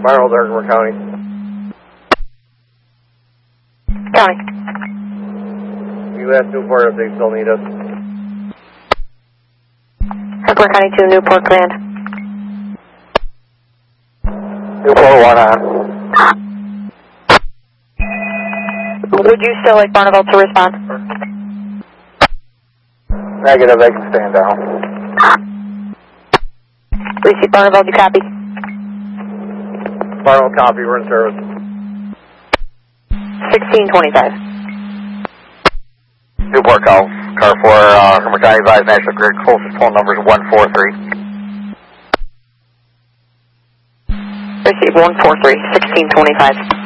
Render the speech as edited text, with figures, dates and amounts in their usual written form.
Barnwell, Herkimer County. County. U.S. Newport if they still need us. Herkimer County 2, Newport, command. Newport 1 on. Would you still like Barnwell to respond? Negative, they can stand down. Receive Barnwell, do you copy? Barnwell copy, we're in service. 1625. Newport call, car 4, Herkimer County advised National Grid, closest phone number is 143. Receive 143, 1625.